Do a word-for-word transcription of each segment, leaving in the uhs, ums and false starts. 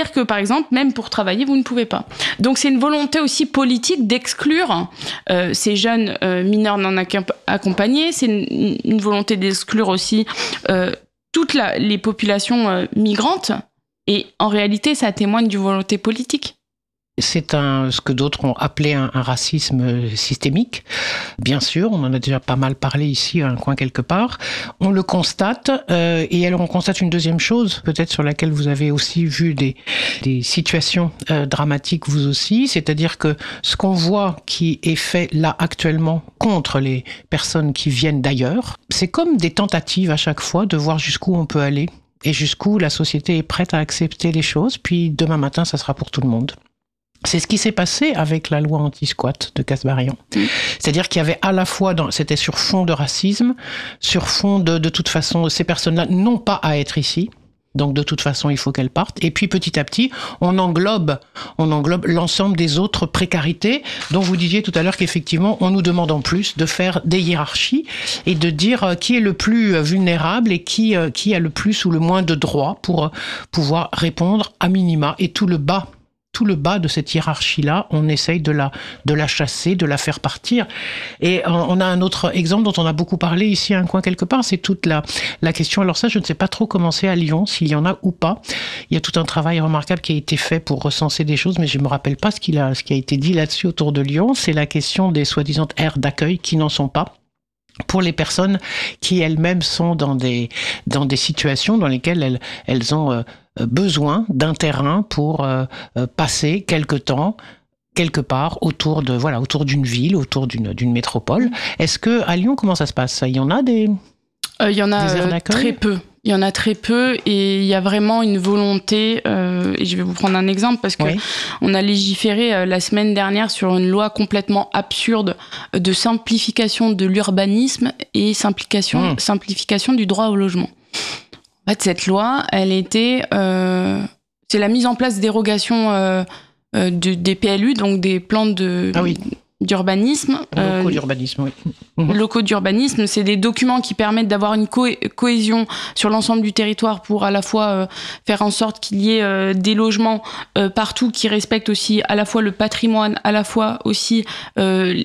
C'est-à-dire que, par exemple, même pour travailler, vous ne pouvez pas. Donc, c'est une volonté aussi politique d'exclure euh, ces jeunes euh, mineurs non accompagnés. C'est une, une volonté d'exclure aussi euh, toutes la, les populations euh, migrantes. Et en réalité, ça témoigne d'une volonté politique. C'est un, ce que d'autres ont appelé un, un racisme systémique. Bien sûr, on en a déjà pas mal parlé ici, à un coin quelque part. On le constate, euh, et alors on constate une deuxième chose, peut-être sur laquelle vous avez aussi vu des, des situations euh, dramatiques vous aussi, c'est-à-dire que ce qu'on voit qui est fait là actuellement contre les personnes qui viennent d'ailleurs, c'est comme des tentatives à chaque fois de voir jusqu'où on peut aller et jusqu'où la société est prête à accepter les choses, puis demain matin, ça sera pour tout le monde. C'est ce qui s'est passé avec la loi anti-squat de Kasbarian. Mmh. C'est-à-dire qu'il y avait à la fois, dans, c'était sur fond de racisme, sur fond de, de toute façon, ces personnes-là n'ont pas à être ici. Donc, de toute façon, il faut qu'elles partent. Et puis, petit à petit, on englobe, on englobe l'ensemble des autres précarités dont vous disiez tout à l'heure qu'effectivement, on nous demande en plus de faire des hiérarchies et de dire qui est le plus vulnérable et qui, qui a le plus ou le moins de droits pour pouvoir répondre à minima. Et tout le bas tout le bas de cette hiérarchie-là, on essaye de la, de la chasser, de la faire partir. Et on a un autre exemple dont on a beaucoup parlé ici à un coin quelque part, c'est toute la, la question, alors ça je ne sais pas trop comment c'est à Lyon, s'il y en a ou pas. Il y a tout un travail remarquable qui a été fait pour recenser des choses, mais je ne me rappelle pas ce, qu'il a, ce qui a été dit là-dessus autour de Lyon. C'est la question des soi-disant aires d'accueil qui n'en sont pas, pour les personnes qui elles-mêmes sont dans des, dans des situations dans lesquelles elles, elles ont euh, besoin d'un terrain pour euh, passer quelque temps quelque part autour de voilà autour d'une ville, autour d'une, d'une métropole. Est-ce que à Lyon, comment ça se passe? Il y en a des euh, il y en a euh, très peu. Il y en a très peu et il y a vraiment une volonté, euh, et je vais vous prendre un exemple parce que oui. on a légiféré euh, la semaine dernière sur une loi complètement absurde de simplification de l'urbanisme et simplification, mmh. simplification du droit au logement. En fait, cette loi, elle était, euh, c'est la mise en place de dérogations euh, euh, de, des P L U, donc des plans de... Ah oui. d'urbanisme. Euh, locaux d'urbanisme, oui. Locaux d'urbanisme, c'est des documents qui permettent d'avoir une co- cohésion sur l'ensemble du territoire pour à la fois euh, faire en sorte qu'il y ait euh, des logements euh, partout qui respectent aussi à la fois le patrimoine, à la fois aussi euh,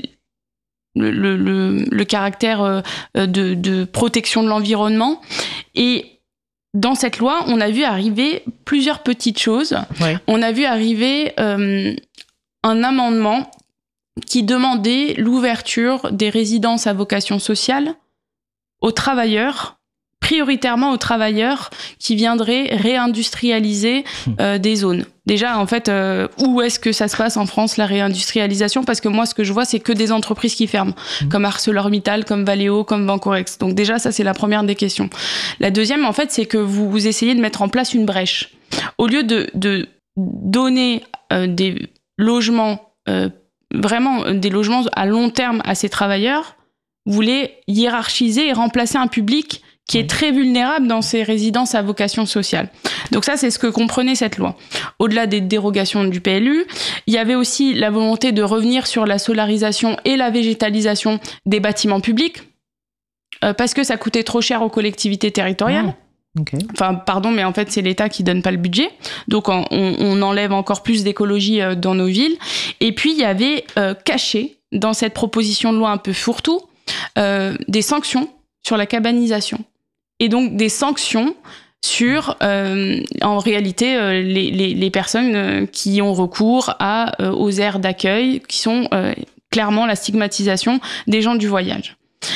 le, le, le, le caractère euh, de, de protection de l'environnement. Et dans cette loi, on a vu arriver plusieurs petites choses. Ouais. On a vu arriver euh, un amendement qui demandait l'ouverture des résidences à vocation sociale aux travailleurs, prioritairement aux travailleurs qui viendraient réindustrialiser euh, des zones. Déjà, en fait, euh, où est-ce que ça se passe en France, la réindustrialisation? Parce que moi, ce que je vois, c'est que des entreprises qui ferment, mmh. comme ArcelorMittal, comme Valeo, comme Bancorex. Donc déjà, ça, c'est la première des questions. La deuxième, en fait, c'est que vous, vous essayez de mettre en place une brèche. Au lieu de, de donner euh, des logements euh, vraiment des logements à long terme à ces travailleurs, vous voulez hiérarchiser et remplacer un public qui oui. est très vulnérable dans ces résidences à vocation sociale. Donc ça, c'est ce que comprenait cette loi. Au-delà des dérogations du P L U, il y avait aussi la volonté de revenir sur la solarisation et la végétalisation des bâtiments publics, euh, parce que ça coûtait trop cher aux collectivités territoriales. Mmh. Okay. Enfin, pardon, mais en fait, c'est l'État qui donne pas le budget. Donc, on, on enlève encore plus d'écologie euh, dans nos villes. Et puis, il y avait euh, caché, dans cette proposition de loi un peu fourre-tout, euh, des sanctions sur la cabanisation. Et donc, des sanctions sur, euh, en réalité, euh, les, les, les personnes euh, qui ont recours à, euh, aux aires d'accueil, qui sont euh, clairement la stigmatisation des gens du voyage.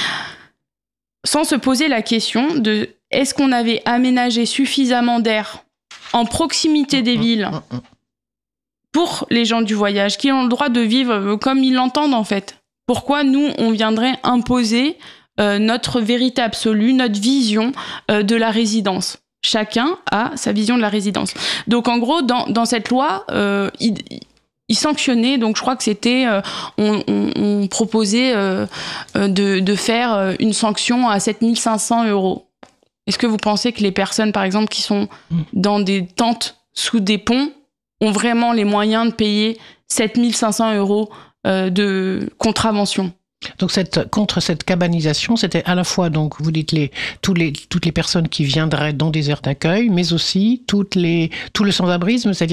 Sans se poser la question de est-ce qu'on avait aménagé suffisamment d'air en proximité des villes pour les gens du voyage, qui ont le droit de vivre comme ils l'entendent en fait? Pourquoi nous, on viendrait imposer euh, notre vérité absolue, notre vision euh, de la résidence? Chacun a sa vision de la résidence. Donc en gros, dans, dans cette loi, euh, il, il sanctionnait, donc je crois que c'était, euh, on, on, on proposait euh, de, de faire une sanction à sept mille cinq cents euros. Est-ce que vous pensez que les personnes, par exemple, qui sont dans des tentes sous des ponts, ont vraiment les moyens de payer sept mille cinq cents euros euh, de contravention? Donc cette, contre cette cabanisation, c'était à la fois, donc vous dites, les, tous les, toutes les personnes qui viendraient dans des aires d'accueil, mais aussi toutes les, tout le sans-abrisme, c'est-à-dire